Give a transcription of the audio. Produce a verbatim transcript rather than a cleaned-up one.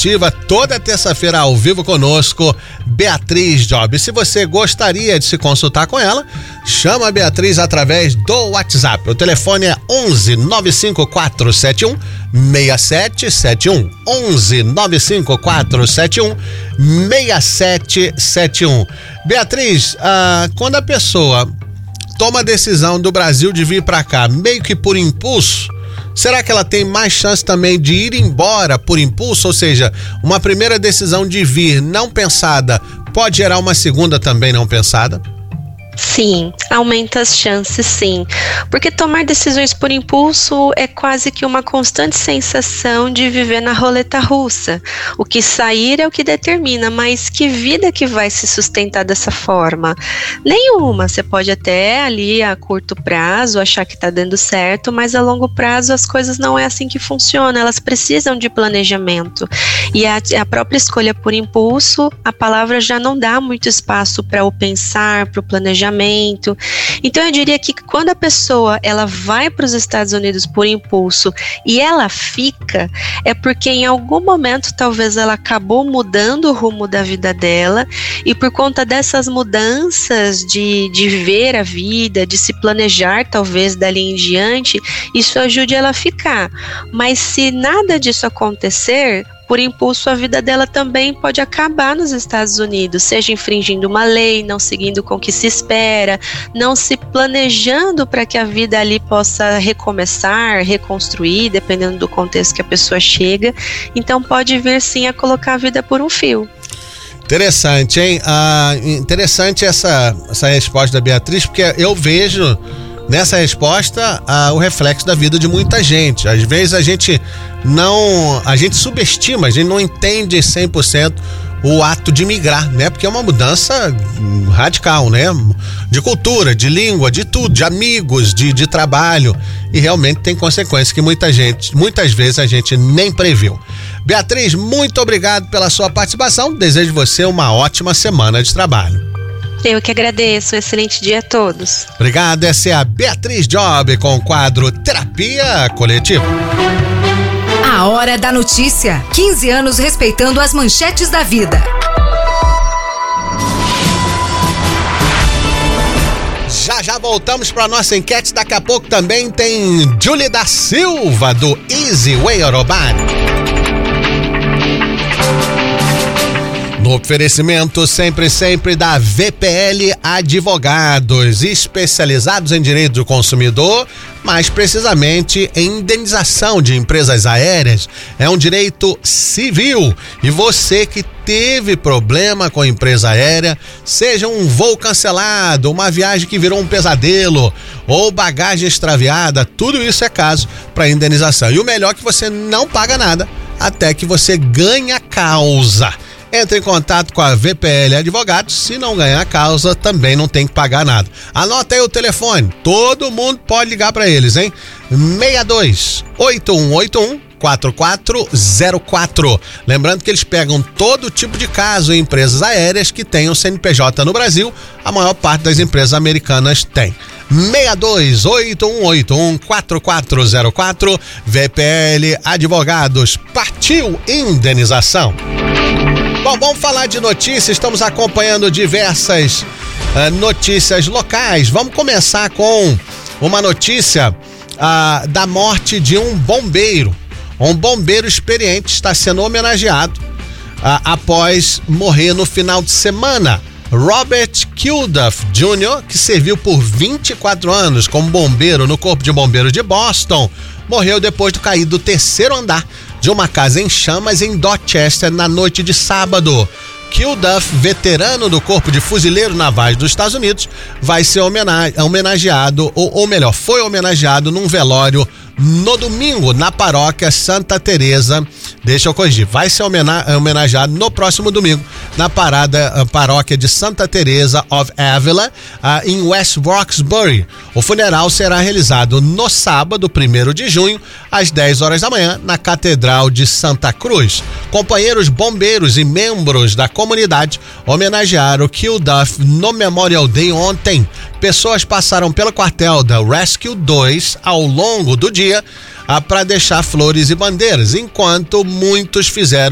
Ativa toda terça-feira ao vivo conosco, Beatriz Job. Se você gostaria de se consultar com ela, chama a Beatriz através do WhatsApp. O telefone é onze nove cinco quatro sete um seis sete sete um. onze nove cinco quatro sete um seis sete sete um. Beatriz, ah, quando a pessoa toma a decisão do Brasil de vir para cá, meio que por impulso, será que ela tem mais chance também de ir embora por impulso? Ou seja, uma primeira decisão de vir não pensada pode gerar uma segunda também não pensada? Sim, aumenta as chances, sim. Porque tomar decisões por impulso é quase que uma constante sensação de viver na roleta russa. O que sair é o que determina, mas que vida que vai se sustentar dessa forma? Nenhuma. Você pode até ali a curto prazo achar que está dando certo, mas a longo prazo as coisas não é assim que funcionam. Elas precisam de planejamento. E a, a própria escolha por impulso, a palavra já não dá muito espaço para o pensar, para o planejamento. Então eu diria que quando a pessoa ela vai para os Estados Unidos por impulso e ela fica, é porque em algum momento talvez ela acabou mudando o rumo da vida dela, e por conta dessas mudanças de, de ver a vida, de se planejar talvez dali em diante, isso ajude ela a ficar. Mas se nada disso acontecer, por impulso, a vida dela também pode acabar nos Estados Unidos, seja infringindo uma lei, não seguindo com o que se espera, não se planejando para que a vida ali possa recomeçar, reconstruir, dependendo do contexto que a pessoa chega. Então pode vir sim a colocar a vida por um fio. Interessante, hein? Ah, interessante essa, essa resposta da Beatriz, porque eu vejo nessa resposta ah, o reflexo da vida de muita gente. Às vezes a gente não, a gente subestima, a gente não entende cem por cento o ato de migrar, né? Porque é uma mudança radical, né? De cultura, de língua, de tudo, de amigos, de, de trabalho, e realmente tem consequências que muita gente, muitas vezes a gente nem previu. Beatriz, muito obrigado pela sua participação, desejo você uma ótima semana de trabalho. Eu que agradeço, um excelente dia a todos. Obrigado, essa é a Beatriz Job com o quadro Terapia Coletiva. A Hora da Notícia, quinze anos respeitando as manchetes da vida. Já já voltamos para nossa enquete, daqui a pouco também tem Julie da Silva do Easy Way Urban. No oferecimento sempre, sempre da V P L Advogados, especializados em direito do consumidor, mais precisamente em indenização de empresas aéreas. É um direito civil, e você que teve problema com a empresa aérea, seja um voo cancelado, uma viagem que virou um pesadelo ou bagagem extraviada, tudo isso é caso para indenização. E o melhor é que você não paga nada até que você ganhe a causa. Entre em contato com a V P L Advogados, se não ganhar a causa, também não tem que pagar nada. Anota aí o telefone, todo mundo pode ligar para eles, hein? seis dois oito um oito um quatro quatro zero quatro. Lembrando que eles pegam todo tipo de caso em empresas aéreas que tenham C N P J no Brasil, a maior parte das empresas americanas tem. seis dois oito um oito um quatro quatro zero quatro, V P L Advogados, partiu indenização. Bom, vamos falar de notícias, estamos acompanhando diversas uh, notícias locais. Vamos começar com uma notícia uh, da morte de um bombeiro. Um bombeiro experiente está sendo homenageado uh, após morrer no final de semana. Robert Kilduff Júnior, que serviu por vinte e quatro anos como bombeiro no Corpo de Bombeiros de Boston, morreu depois de cair do terceiro andar de uma casa em chamas em Dorchester na noite de sábado. Kilduff, veterano do Corpo de Fuzileiros Navais dos Estados Unidos, vai ser homenageado, ou, ou melhor, foi homenageado num velório no domingo na paróquia Santa Teresa. Deixa eu corrigir, vai ser homenageado no próximo domingo na parada, paróquia de Santa Teresa of Avila, uh, em West Roxbury. O funeral será realizado no sábado, primeiro de junho, às dez horas da manhã, na Catedral de Santa Cruz. Companheiros bombeiros e membros da comunidade homenagearam Kilduff no Memorial Day ontem. Pessoas passaram pelo quartel da Rescue dois ao longo do dia para deixar flores e bandeiras, enquanto muitos fizeram